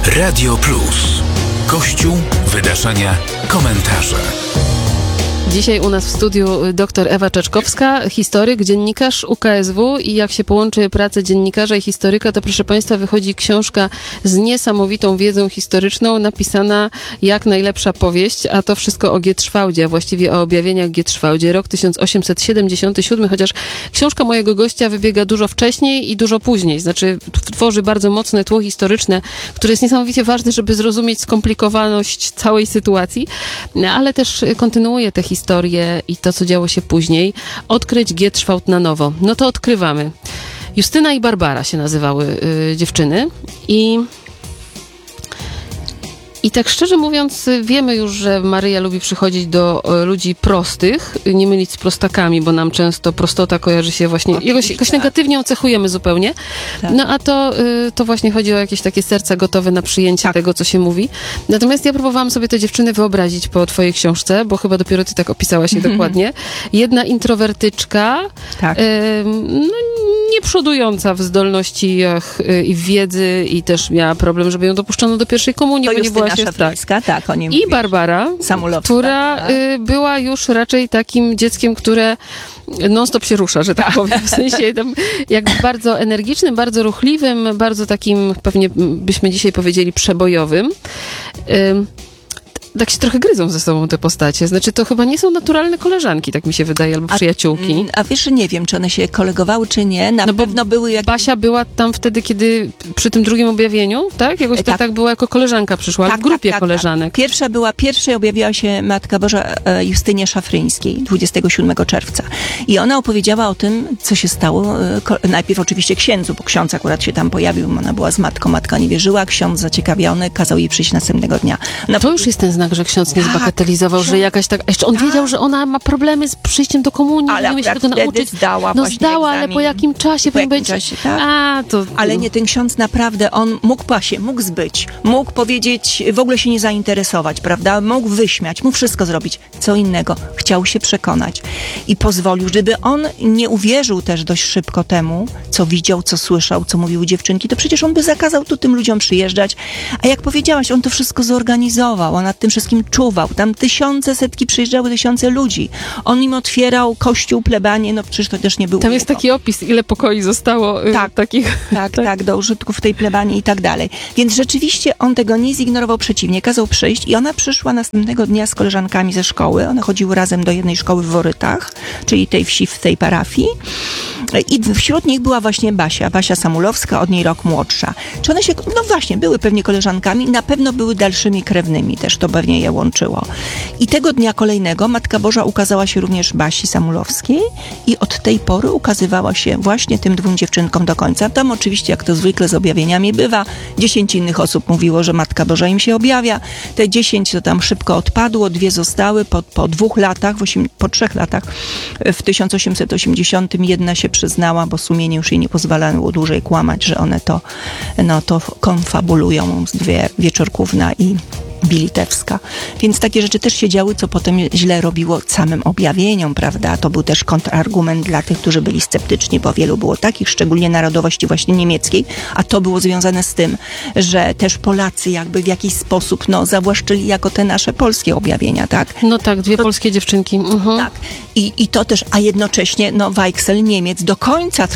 Radio Plus. Kościół, wydarzenia, komentarze. Dzisiaj u nas w studiu dr Ewa Czaczkowska, historyk, dziennikarz UKSW i jak się połączy pracę dziennikarza i historyka, to proszę Państwa wychodzi książka z niesamowitą wiedzą historyczną, napisana jak najlepsza powieść, a to wszystko o Gietrzwałdzie, a właściwie o objawieniach Gietrzwałdzie. Rok 1877, chociaż książka mojego gościa wybiega dużo wcześniej i dużo później, znaczy tworzy bardzo mocne tło historyczne, które jest niesamowicie ważne, żeby zrozumieć skomplikowaność całej sytuacji, ale też kontynuuje tę historię i to, co działo się później. Odkryć Gietrzwałd na nowo. No to odkrywamy. Justyna i Barbara się nazywały dziewczyny i tak szczerze mówiąc, wiemy już, że Maryja lubi przychodzić do ludzi prostych, nie mylić z prostakami, bo nam często prostota kojarzy się właśnie, jakoś negatywnie ją cechujemy zupełnie. Tak. No a to właśnie chodzi o jakieś takie serca gotowe na przyjęcie tego, co się mówi. Natomiast ja próbowałam sobie te dziewczyny wyobrazić po twojej książce, bo chyba dopiero ty tak opisałaś je dokładnie. Jedna introwertyczka, no nie przodująca w zdolnościach i w wiedzy i też miała problem, żeby ją dopuszczono do pierwszej komunii, bo nie była Szafrańska, tak, o nim i Barbara Samulowska, która była już raczej takim dzieckiem, które non-stop się rusza, że tak powiem. W sensie tam, jak bardzo energicznym, bardzo ruchliwym, bardzo takim, pewnie byśmy dzisiaj powiedzieli, przebojowym. Tak się trochę gryzą ze sobą te postacie. Znaczy, to chyba nie są naturalne koleżanki, tak mi się wydaje, albo przyjaciółki. A wiesz, nie wiem, czy one się kolegowały, czy nie. Na pewno były jak... Basia była tam wtedy, kiedy przy tym drugim objawieniu, tak? Jakoś tak była jako koleżanka, przyszła, ale w grupie koleżanek. Pierwszej objawiła się Matka Boża Justynie Szafryńskiej 27 czerwca. I ona opowiedziała o tym, co się stało. Najpierw oczywiście księdzu, bo ksiądz akurat się tam pojawił. Ona była z matką, matka nie wierzyła. Ksiądz zaciekawiony kazał jej przyjść następnego dnia. To już jest ten znak, że ksiądz nie zbagatelizował, że jakaś tak... Jeszcze on wiedział, że ona ma problemy z przyjściem do komunii, nie umie się tego nauczyć. Zdała, ale po jakim czasie powinien być... Ale nie, ten ksiądz naprawdę, on mógł zbyć, mógł powiedzieć, w ogóle się nie zainteresować, prawda? Mógł wyśmiać, mógł wszystko zrobić. Co innego. Chciał się przekonać. I pozwolił, żeby on nie uwierzył też dość szybko temu, co widział, co słyszał, co mówiły dziewczynki, to przecież on by zakazał tu tym ludziom przyjeżdżać. A jak powiedziałaś, on to wszystko zorganizował, on nad tym wszystkim czuwał. Tam setki przyjeżdżały, tysiące ludzi. On im otwierał kościół, plebanie, no przecież to też nie było. Tam jest taki opis, ile pokoi zostało takich. Tak, do użytku w tej plebanii i tak dalej. Więc rzeczywiście on tego nie zignorował, przeciwnie, kazał przyjść i ona przyszła następnego dnia z koleżankami ze szkoły. One chodziły razem do jednej szkoły w Worytach, czyli tej wsi w tej parafii. I wśród nich była właśnie Basia Samulowska, od niej rok młodsza. Czy one się, no właśnie, były pewnie koleżankami, na pewno były dalszymi krewnymi, też to pewnie je łączyło. I tego dnia kolejnego Matka Boża ukazała się również Basi Samulowskiej i od tej pory ukazywała się właśnie tym dwóm dziewczynkom do końca. Tam oczywiście, jak to zwykle z objawieniami bywa, 10 innych osób mówiło, że Matka Boża im się objawia. Te 10 to tam szybko odpadło, 2 zostały po 2 latach, po 3 latach w 1880 jedna się przyznała, bo sumienie już jej nie pozwalało dłużej kłamać, że one to konfabulują, 2 Wieczorkówna i Bilitewska. Więc takie rzeczy też się działy, co potem źle robiło samym objawieniom, prawda? To był też kontrargument dla tych, którzy byli sceptyczni, bo wielu było takich, szczególnie narodowości właśnie niemieckiej, a to było związane z tym, że też Polacy jakby w jakiś sposób, zawłaszczyli jako te nasze polskie objawienia, tak? No tak, 2 polskie dziewczynki. Tak. I to też, a jednocześnie, Weichsel, Niemiec, do końca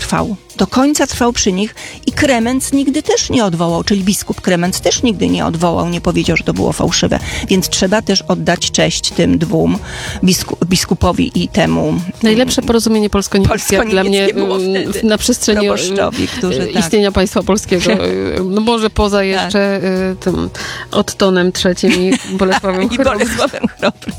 trwał przy nich i Kremenc nigdy też nie odwołał, czyli biskup Kremenc też nigdy nie odwołał, nie powiedział, że to było fałszywe. Więc trzeba też oddać cześć tym 2 biskupowi i temu... Najlepsze porozumienie polsko-niemieckie dla mnie na przestrzeni istnienia państwa polskiego. No może poza jeszcze tym Ottonem III i Bolesławem Chrobrym.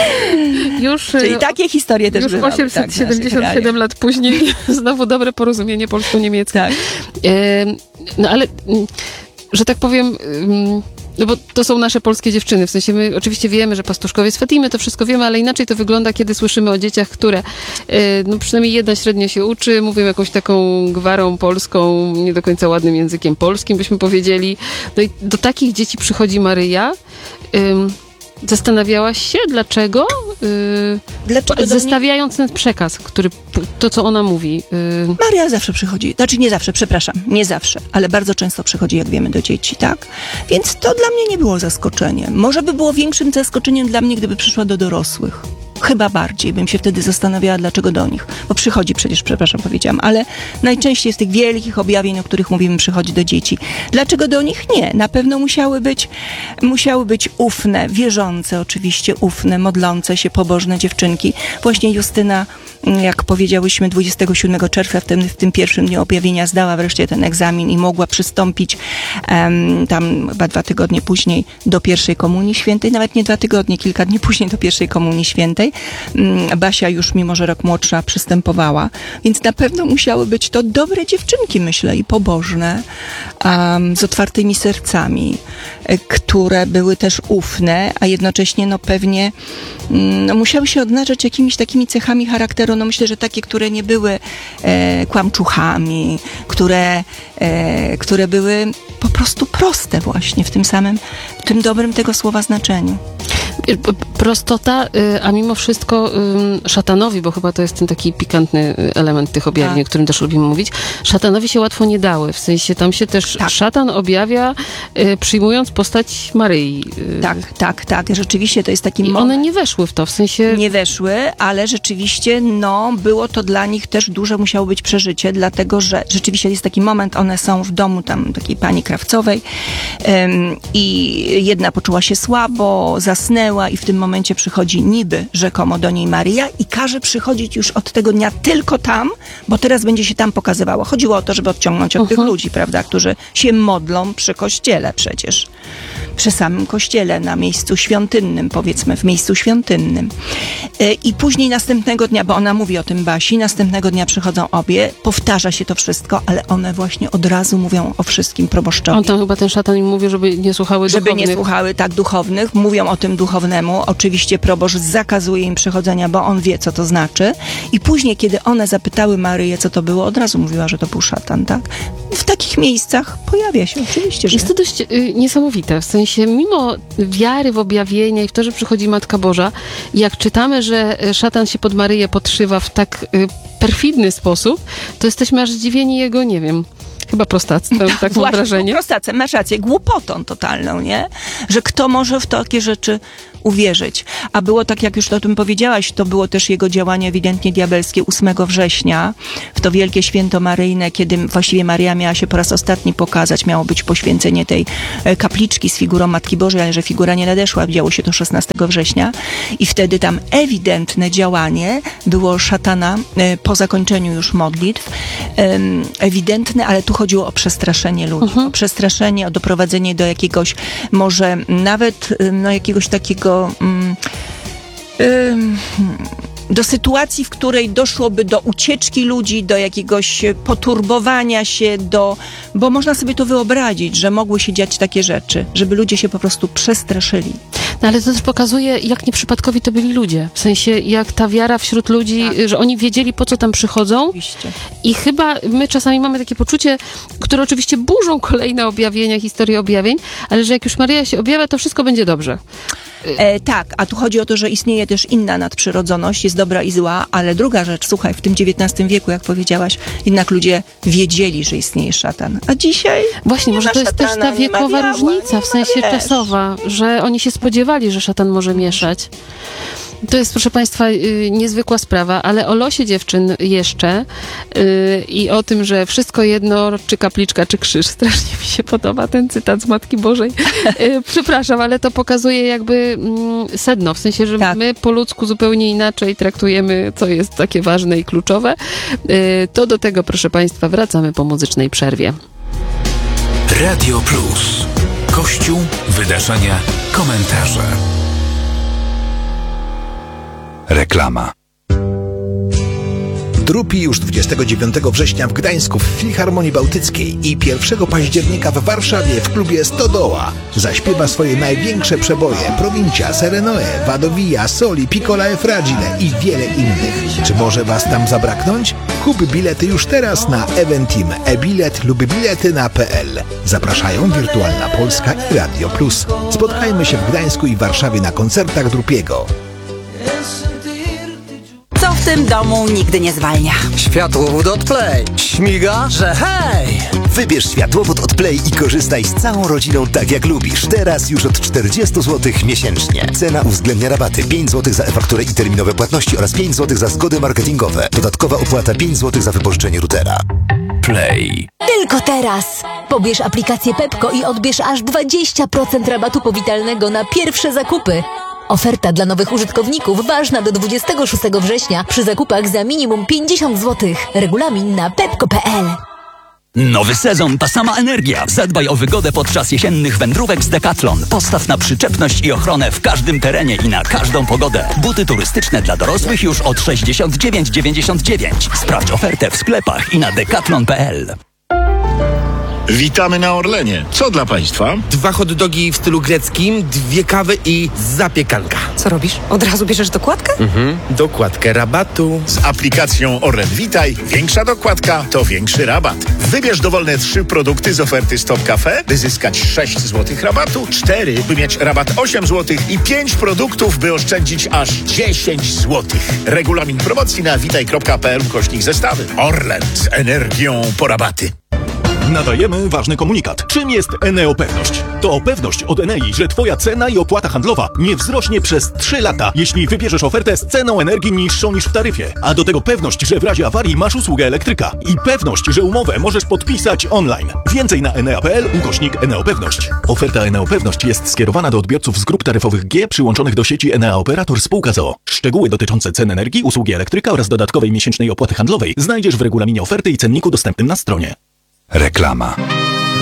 Czyli takie historie też bywały. 877 lat później znowu dobre porozumienie polsko-niemieckie. Tak. Ale, że tak powiem... No bo to są nasze polskie dziewczyny, w sensie my oczywiście wiemy, że pastuszkowie z Fatimy, to wszystko wiemy, ale inaczej to wygląda, kiedy słyszymy o dzieciach, które przynajmniej jedna średnio się uczy, mówią jakąś taką gwarą polską, nie do końca ładnym językiem polskim, byśmy powiedzieli. No i do takich dzieci przychodzi Maryja Zastanawiałaś się, dlaczego? Dlaczego do Zestawiając ten przekaz, to co ona mówi. Maria zawsze przychodzi, nie zawsze, ale bardzo często przychodzi, jak wiemy, do dzieci, tak? Więc to dla mnie nie było zaskoczeniem. Może by było większym zaskoczeniem dla mnie, gdyby przyszła do dorosłych. Chyba bardziej bym się wtedy zastanawiała, dlaczego do nich. Bo przychodzi przecież, powiedziałam, ale najczęściej z tych wielkich objawień, o których mówimy, przychodzi do dzieci. Dlaczego do nich? Nie. Na pewno musiały być ufne, wierzące oczywiście, ufne, modlące się, pobożne dziewczynki. Właśnie Justyna, jak powiedziałyśmy, 27 czerwca, w tym pierwszym dniu objawienia, zdała wreszcie ten egzamin i mogła przystąpić tam chyba 2 tygodnie później do pierwszej komunii świętej, nawet nie 2 tygodnie, kilka dni później do pierwszej komunii świętej. Basia już, mimo że rok młodsza, przystępowała, więc na pewno musiały być to dobre dziewczynki, myślę, i pobożne, z otwartymi sercami, które były też ufne, a jednocześnie pewnie musiały się odznaczać jakimiś takimi cechami charakteru, myślę, że takie, które nie były kłamczuchami, które były po prostu proste właśnie w tym dobrym tego słowa znaczeniu. Prostota, a mimo wszystko szatanowi, bo chyba to jest ten taki pikantny element tych objawień, o którym też lubimy mówić, szatanowi się łatwo nie dały. W sensie tam się też szatan objawia, przyjmując postać Maryi. Tak. Rzeczywiście to jest taki moment. One nie weszły w to, w sensie... Nie weszły, ale rzeczywiście, było to dla nich też duże musiało być przeżycie, dlatego, że rzeczywiście jest taki moment, one są w domu tam takiej pani krawcowej i jedna poczuła się słabo, zasnęła i w tym momencie przychodzi niby rzekomo do niej Maryja i każe przychodzić już od tego dnia tylko tam, bo teraz będzie się tam pokazywała. Chodziło o to, żeby odciągnąć od tych ludzi, prawda, którzy się modlą przy kościele przecież. Przy samym kościele, na miejscu świątynnym, powiedzmy, w miejscu świątynnym. I później następnego dnia, bo ona mówi o tym Basi, następnego dnia przychodzą obie, powtarza się to wszystko, ale one właśnie od razu mówią o wszystkim proboszczowi. On tam chyba ten szatan im mówi, żeby nie słuchały duchownych. Żeby nie słuchały duchownych, mówią o tym duchownemu. Oczywiście proboszcz zakazuje im przychodzenia, bo on wie, co to znaczy. I później, kiedy one zapytały Maryję, co to było, od razu mówiła, że to był szatan, tak? W takich miejscach pojawia się, oczywiście, że... Jest to dość niesamowite, w sensie mimo wiary w objawienia i w to, że przychodzi Matka Boża, jak czytamy, że szatan się pod Maryję podszywa w tak perfidny sposób, to jesteśmy aż zdziwieni jego, nie wiem, chyba prostactwem, tak mam wrażenie. Prostactwem, masz rację, głupotą totalną, nie? Że kto może w takie rzeczy uwierzyć. A było tak, jak już o tym powiedziałaś, to było też jego działanie ewidentnie diabelskie 8 września, w to wielkie święto maryjne, kiedy właściwie Maryja miała się po raz ostatni pokazać, miało być poświęcenie tej kapliczki z figurą Matki Bożej, ale że figura nie nadeszła, działo się to 16 września i wtedy tam ewidentne działanie było szatana po zakończeniu już modlitw, ewidentne, ale tu chodziło o przestraszenie ludzi, o przestraszenie, o doprowadzenie do jakiegoś, może nawet jakiegoś takiego do sytuacji, w której doszłoby do ucieczki ludzi, do jakiegoś poturbowania się, bo można sobie to wyobrazić, że mogły się dziać takie rzeczy, żeby ludzie się po prostu przestraszyli. No ale to też pokazuje, jak nieprzypadkowi to byli ludzie. W sensie, jak ta wiara wśród ludzi, że oni wiedzieli, po co tam przychodzą. Oczywiście. I chyba my czasami mamy takie poczucie, które oczywiście burzą kolejne objawienia, historie objawień, ale że jak już Maryja się objawia, to wszystko będzie dobrze. Tak, a tu chodzi o to, że istnieje też inna nadprzyrodzoność, jest dobra i zła, ale druga rzecz, słuchaj, w tym XIX wieku, jak powiedziałaś, jednak ludzie wiedzieli, że istnieje szatan. A dzisiaj właśnie, może to jest też ta wiekowa różnica, w sensie czasowa, że oni się spodziewali, że szatan może mieszać. To jest, proszę Państwa, niezwykła sprawa, ale o losie dziewczyn jeszcze i o tym, że wszystko jedno, czy kapliczka, czy krzyż. Strasznie mi się podoba ten cytat z Matki Bożej. Przepraszam, ale to pokazuje jakby sedno, w sensie, że my po ludzku zupełnie inaczej traktujemy, co jest takie ważne i kluczowe. To do tego, proszę Państwa, wracamy po muzycznej przerwie. Radio Plus. Kościół, wydarzenia, komentarze. Reklama. Drupi już 29 września w Gdańsku w Filharmonii Bałtyckiej i 1 października w Warszawie w klubie Stodoła. Zaśpiewa swoje największe przeboje Provincia, Serenoe, Vado Via, Soli, Piccola e Fragile i wiele innych. Czy może Was tam zabraknąć? Kup bilety już teraz na Eventim, e-bilet lub bilety na.pl. Zapraszają Wirtualna Polska i Radio Plus. Spotkajmy się w Gdańsku i Warszawie na koncertach Drupiego. Co w tym domu nigdy nie zwalnia? Światłowód od Play. Śmiga, że hej! Wybierz światłowód od Play i korzystaj z całą rodziną tak jak lubisz. Teraz już od 40 zł miesięcznie. Cena uwzględnia rabaty 5 zł za e-fakturę i terminowe płatności oraz 5 zł za zgody marketingowe. Dodatkowa opłata 5 zł za wypożyczenie routera. Play. Tylko teraz! Pobierz aplikację Pepko i odbierz aż 20% rabatu powitalnego na pierwsze zakupy. Oferta dla nowych użytkowników ważna do 26 września przy zakupach za minimum 50 zł. Regulamin na pepko.pl. Nowy sezon, ta sama energia. Zadbaj o wygodę podczas jesiennych wędrówek z Decathlon. Postaw na przyczepność i ochronę w każdym terenie i na każdą pogodę. Buty turystyczne dla dorosłych już od 69,99. Sprawdź ofertę w sklepach i na decathlon.pl. Witamy na Orlenie. Co dla Państwa? 2 hot dogi w stylu greckim, 2 kawy i zapiekanka. Co robisz? Od razu bierzesz dokładkę? Dokładkę rabatu. Z aplikacją Orlen Witaj większa dokładka to większy rabat. Wybierz dowolne 3 produkty z oferty Stop Cafe, by zyskać 6 zł rabatu, 4, by mieć rabat 8 zł i 5 produktów, by oszczędzić aż 10 zł. Regulamin promocji na witaj.pl/zestawy. Orlen z energią po rabaty. Nadajemy ważny komunikat. Czym jest Eneo Pewność? To pewność od Enei, że Twoja cena i opłata handlowa nie wzrośnie przez 3 lata, jeśli wybierzesz ofertę z ceną energii niższą niż w taryfie. A do tego pewność, że w razie awarii masz usługę elektryka. I pewność, że umowę możesz podpisać online. Więcej na enea.pl/Eneo Pewność. Oferta Eneo Pewność jest skierowana do odbiorców z grup taryfowych G przyłączonych do sieci Enea Operator Spółka z o.o. Szczegóły dotyczące cen energii, usługi elektryka oraz dodatkowej miesięcznej opłaty handlowej znajdziesz w regulaminie oferty i cenniku dostępnym na stronie. Reklama.